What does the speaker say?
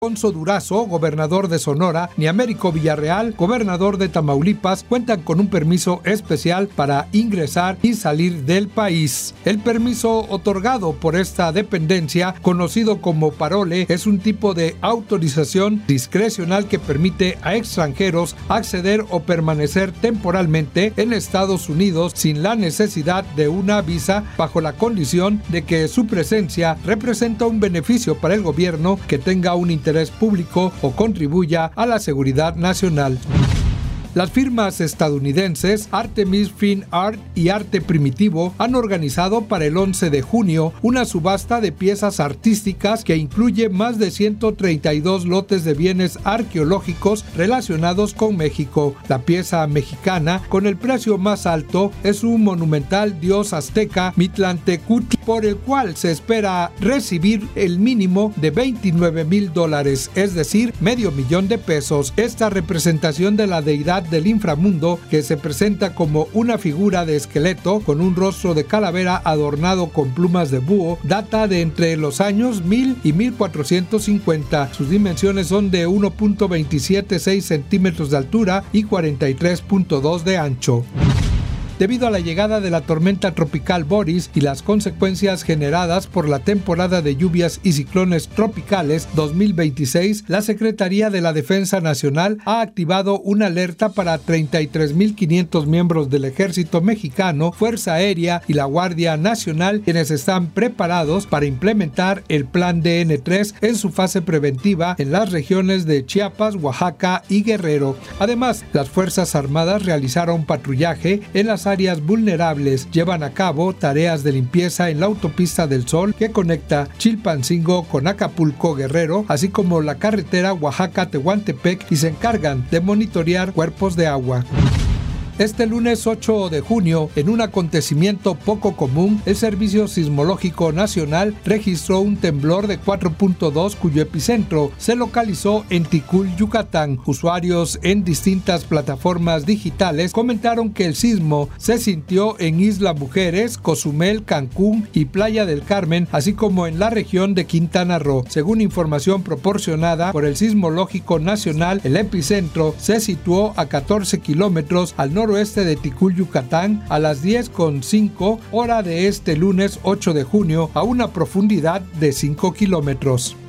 Alfonso Durazo, gobernador de Sonora, ni Américo Villarreal, gobernador de Tamaulipas, cuentan con un permiso especial para ingresar y salir del país. El permiso otorgado por esta dependencia, conocido como parole, es un tipo de autorización discrecional que permite a extranjeros acceder o permanecer temporalmente en Estados Unidos sin la necesidad de una visa, bajo la condición de que su presencia representa un beneficio para el gobierno, que tenga un interés público o contribuya a la seguridad nacional. Las firmas estadounidenses Artemis Fine Art y Arte Primitivo han organizado para el 11 de junio una subasta de piezas artísticas que incluye más de 132 lotes de bienes arqueológicos relacionados con México. La pieza mexicana con el precio más alto es un monumental dios azteca Mitlantecutli, por el cual se espera recibir el mínimo de $29,000, es decir, $500,000 de pesos. Esta representación de la deidad del inframundo, que se presenta como una figura de esqueleto con un rostro de calavera adornado con plumas de búho, data de entre los años 1000 y 1450. Sus dimensiones son de 1.276 centímetros de altura y 43.2 de ancho. Debido a la llegada de la tormenta tropical Boris y las consecuencias generadas por la temporada de lluvias y ciclones tropicales 2026, la Secretaría de la Defensa Nacional ha activado una alerta para 33,500 miembros del Ejército Mexicano, Fuerza Aérea y la Guardia Nacional, quienes están preparados para implementar el Plan DN3 en su fase preventiva en las regiones de Chiapas, Oaxaca y Guerrero. Además, las Fuerzas Armadas realizaron patrullaje en las áreas vulnerables, llevan a cabo tareas de limpieza en la autopista del Sol que conecta Chilpancingo con Acapulco, Guerrero, así como la carretera Oaxaca-Tehuantepec, y se encargan de monitorear cuerpos de agua. Este lunes 8 de junio, en un acontecimiento poco común, el Servicio Sismológico Nacional registró un temblor de 4.2 cuyo epicentro se localizó en Ticul, Yucatán. Usuarios en distintas plataformas digitales comentaron que el sismo se sintió en Isla Mujeres, Cozumel, Cancún y Playa del Carmen, así como en la región de Quintana Roo. Según información proporcionada por el Sismológico Nacional, el epicentro se situó a 14 kilómetros al noroeste de Ticul, Yucatán, a las 10:05 hora de este lunes 8 de junio, a una profundidad de 5 kilómetros.